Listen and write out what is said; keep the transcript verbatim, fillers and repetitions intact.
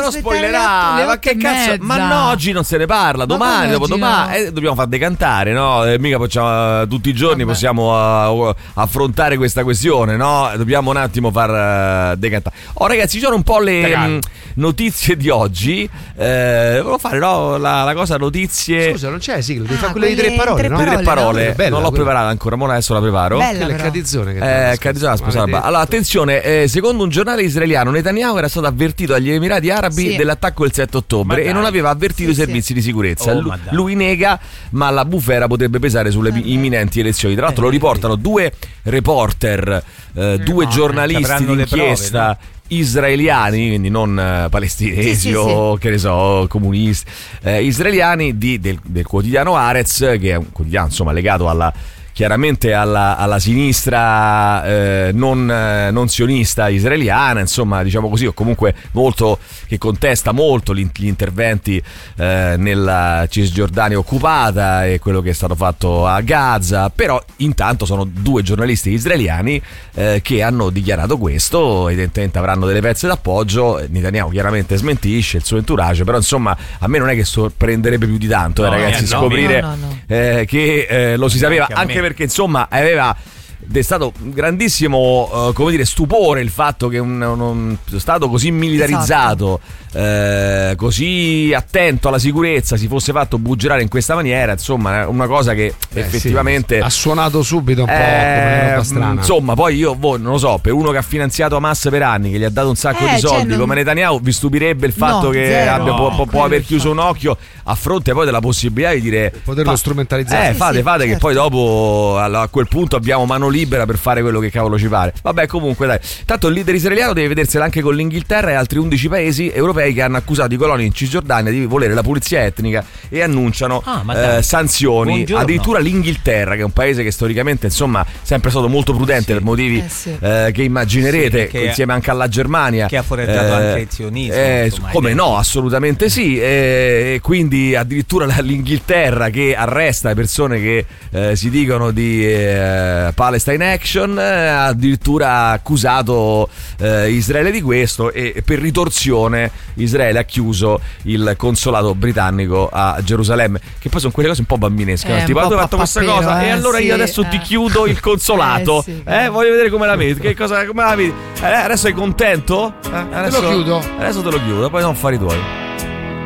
non spoilerà, ma che cazzo? Ma no, oggi non se ne parla, domani, dopodomani, no? eh, dobbiamo far decantare, no? Eh, mica possiamo, tutti i giorni Vabbè. possiamo uh, affrontare questa questione, no? Dobbiamo un attimo far uh, decantare. Oh ragazzi, ci sono un po' le mh, notizie di oggi. Eh, volevo fare no, la, la cosa notizie. Scusa, non c'è sigla, devi ah, fare quelle di tre parole, tre no? Tre parole, no? Bella, non l'ho quella. preparata ancora, ma adesso la preparo. Bella, che è Cadizzone che eh, Cadizzone, sposata. Allora, attenzione, eh, secondo un giornale israeliano, Netanyahu era stato avvertito dagli Emirati Arabi sì. dell'attacco del sette ottobre e non aveva avvertito sì, i servizi sì. di sicurezza. Oh, lui, lui nega, ma la bufera potrebbe pesare sulle eh, imminenti elezioni. Tra l'altro eh, lo riportano due reporter, eh, due no, giornalisti d'inchiesta. Prove, no? Israeliani, quindi non uh, palestinesi sì, sì, o sì. che ne so, comunisti, eh, israeliani di, del, del quotidiano Haaretz, che è un quotidiano insomma legato alla chiaramente alla, alla sinistra eh, non, eh, non sionista israeliana, insomma, diciamo così, o comunque molto che contesta molto gli, gli interventi eh, nella Cisgiordania occupata e quello che è stato fatto a Gaza. Però intanto sono due giornalisti israeliani eh, che hanno dichiarato questo, evidentemente avranno delle pezze d'appoggio. Netanyahu chiaramente smentisce il suo entourage, però insomma a me non è che sorprenderebbe più di tanto, eh, no, ragazzi, eh, no, scoprire no, no, no. Eh, che eh, lo si sapeva, anche perché insomma aveva destato un grandissimo uh, come dire stupore il fatto che un, un, un stato così militarizzato, esatto. eh, così attento alla sicurezza si fosse fatto bugerare in questa maniera. Insomma, una cosa che eh, effettivamente sì. ha suonato subito un po' eh, come una roba strana. Insomma, poi io boh, non lo so, per uno che ha finanziato Hamas per anni, che gli ha dato un sacco eh, di soldi, cioè non... come Netanyahu, vi stupirebbe il fatto no, che zero, abbia, no, può, può aver chiuso un occhio a fronte poi della possibilità di dire poterlo fa, strumentalizzare. Eh, sì, fate, sì, fate certo. Che poi dopo a quel punto abbiamo mano libera per fare quello che cavolo ci pare. Vabbè, comunque dai. Tanto il leader israeliano deve vedersela anche con l'Inghilterra e altri undici paesi europei che hanno accusato i coloni in Cisgiordania di volere la pulizia etnica e annunciano ah, eh, sanzioni. Buongiorno. Addirittura l'Inghilterra, che è un paese che storicamente insomma sempre stato molto prudente sì. per motivi eh, sì. eh, che immaginerete, sì, insieme anche alla Germania, che ha foraggiato eh, anche il sionismo. Eh, insomma, come no, assolutamente sì. E eh, quindi addirittura l'Inghilterra che arresta le persone che eh, si dicono di eh, Palestine Action, eh, addirittura ha accusato eh, Israele di questo, e per ritorsione Israele ha chiuso il consolato britannico a Gerusalemme, che poi sono quelle cose un po' bambinesche, eh, tipo tu hai fatto questa cosa eh, e allora sì, io adesso eh. ti chiudo il consolato eh, sì, eh, voglio vedere come la vedi, che cosa, come la vedi, eh, adesso sei contento? Eh, adesso te lo chiudo adesso te lo chiudo, poi sono affari tuoi.